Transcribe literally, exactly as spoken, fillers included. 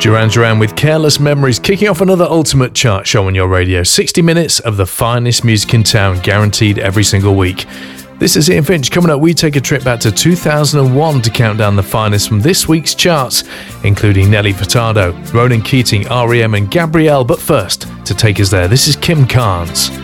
Duran Duran with Careless Memories, kicking off another Ultimate Chart show on your radio. sixty minutes of the finest music in town, guaranteed every single week. This is Ian Finch. Coming up, we take a trip back to two thousand one to count down the finest from this week's charts, including Nelly Furtado, Ronan Keating, R E M and Gabrielle. But first, to take us there, this is Kim Carnes.